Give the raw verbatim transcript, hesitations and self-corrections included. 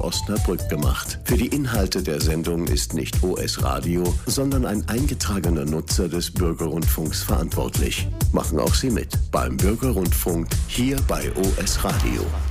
Osnabrück gemacht. Für die Inhalte der Sendung ist nicht O S Radio, sondern ein eingetragener Nutzer des Bürgerrundfunks verantwortlich. Machen auch Sie mit beim Bürgerrundfunk hier bei O S Radio.